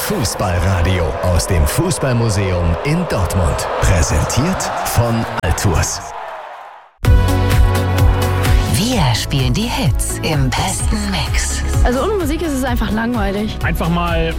Fußballradio aus dem Fußballmuseum in Dortmund. Präsentiert von Altours. Wir spielen die Hits im besten Mix. Also ohne Musik ist es einfach langweilig. Einfach mal